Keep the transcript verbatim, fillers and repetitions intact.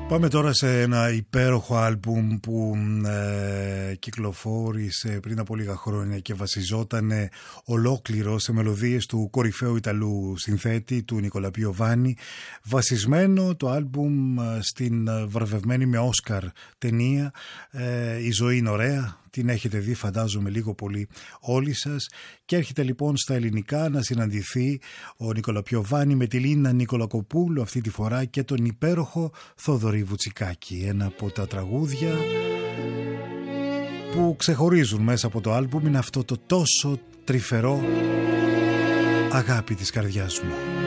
Πάμε τώρα σε ένα υπέροχο άλμπουμ που ε, κυκλοφόρησε πριν από λίγα χρόνια και βασιζόταν ολόκληρο σε μελωδίες του κορυφαίου Ιταλού συνθέτη του Νικόλα Πιοβάνι, βασισμένο το άλμπουμ στην βραβευμένη με Όσκαρ ταινία ε, «Η ζωή είναι ωραία». Την έχετε δει φαντάζομαι λίγο πολύ όλοι σας, και έρχεται λοιπόν στα ελληνικά να συναντηθεί ο Νικόλα Πιοβάνι με τη Λίνα Νικολακοπούλου αυτή τη φορά και τον υπέροχο Θόδωρη Βουτσικάκη. Ένα από τα τραγούδια που ξεχωρίζουν μέσα από το άλμπουμ είναι αυτό το τόσο τρυφερό «Αγάπη της καρδιάς μου».